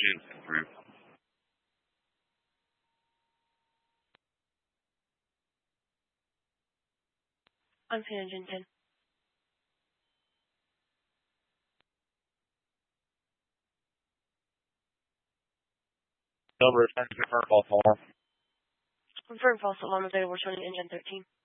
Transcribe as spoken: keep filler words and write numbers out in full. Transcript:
engine confirmed. On-scene engine ten. Silver, return to confirm false alarm. Confirm false alarm available showing engine thirteen.